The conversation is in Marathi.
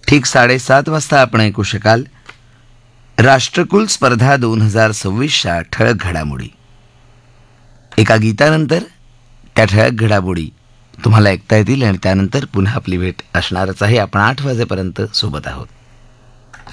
ठीक 7:30 वाजता आपण ऐकू शकाल राष्ट्रकुल स्पर्धा 2026च्या ठळक घडामोडी. एका गीतानंतर त्या ठळक घडामोडी तुम्हाला ऐकता येतील आणि त्यानंतर पुन्हा आपली भेट असणारच आहे. आपण 8 वाजेपर्यंत सोबत आहोत.